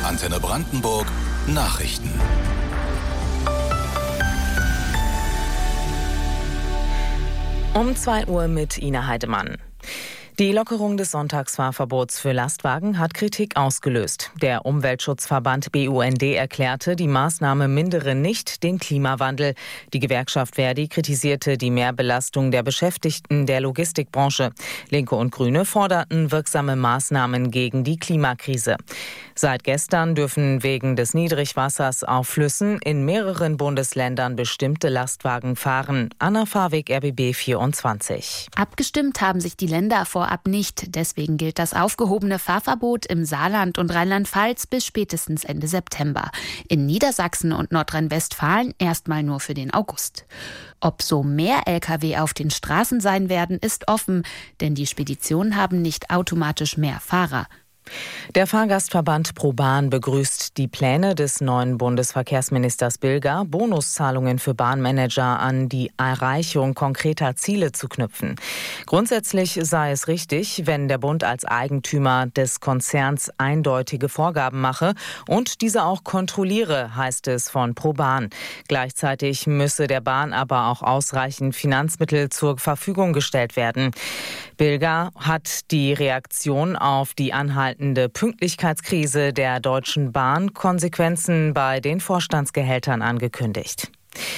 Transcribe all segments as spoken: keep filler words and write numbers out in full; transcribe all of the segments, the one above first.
Antenne Brandenburg Nachrichten. Um zwei Uhr mit Ina Heidemann. Die Lockerung des Sonntagsfahrverbots für Lastwagen hat Kritik ausgelöst. Der Umweltschutzverband B U N D erklärte, die Maßnahme mindere nicht den Klimawandel. Die Gewerkschaft Verdi kritisierte die Mehrbelastung der Beschäftigten der Logistikbranche. Linke und Grüne forderten wirksame Maßnahmen gegen die Klimakrise. Seit gestern dürfen wegen des Niedrigwassers auf Flüssen in mehreren Bundesländern bestimmte Lastwagen fahren. Anna Fahrweg, R B B vierundzwanzig. Abgestimmt haben sich die Länder vorab nicht. Deswegen gilt das aufgehobene Fahrverbot im Saarland und Rheinland-Pfalz bis spätestens Ende September. In Niedersachsen und Nordrhein-Westfalen erstmal nur für den August. Ob so mehr L K W auf den Straßen sein werden, ist offen, denn die Speditionen haben nicht automatisch mehr Fahrer. Der Fahrgastverband ProBahn begrüßt die Pläne des neuen Bundesverkehrsministers Bilger, Bonuszahlungen für Bahnmanager an die Erreichung konkreter Ziele zu knüpfen. Grundsätzlich sei es richtig, wenn der Bund als Eigentümer des Konzerns eindeutige Vorgaben mache und diese auch kontrolliere, heißt es von ProBahn. Gleichzeitig müsse der Bahn aber auch ausreichend Finanzmittel zur Verfügung gestellt werden. Bilger hat die Reaktion auf die anhaltende Pünktlichkeitskrise der Deutschen Bahn Konsequenzen bei den Vorstandsgehältern angekündigt.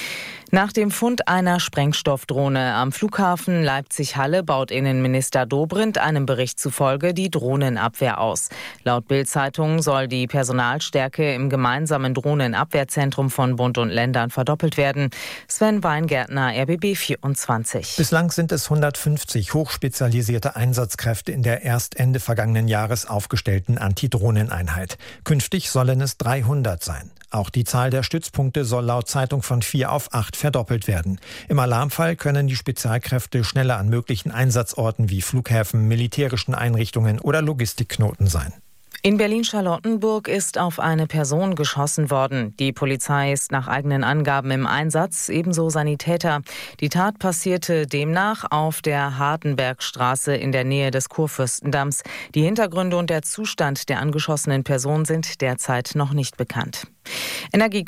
Nach dem Fund einer Sprengstoffdrohne am Flughafen Leipzig-Halle baut Innenminister Dobrindt einem Bericht zufolge die Drohnenabwehr aus. Laut Bild-Zeitung soll die Personalstärke im gemeinsamen Drohnenabwehrzentrum von Bund und Ländern verdoppelt werden. Sven Weingärtner, R B B vierundzwanzig. Bislang sind es hundertfünfzig hochspezialisierte Einsatzkräfte in der erst Ende vergangenen Jahres aufgestellten Antidrohneneinheit. Künftig sollen es dreihundert sein. Auch die Zahl der Stützpunkte soll laut Zeitung von vier auf acht verdoppelt werden. Im Alarmfall können die Spezialkräfte schneller an möglichen Einsatzorten wie Flughäfen, militärischen Einrichtungen oder Logistikknoten sein. In Berlin-Charlottenburg ist auf eine Person geschossen worden. Die Polizei ist nach eigenen Angaben im Einsatz, ebenso Sanitäter. Die Tat passierte demnach auf der Hardenbergstraße in der Nähe des Kurfürstendamms. Die Hintergründe und der Zustand der angeschossenen Person sind derzeit noch nicht bekannt. Energie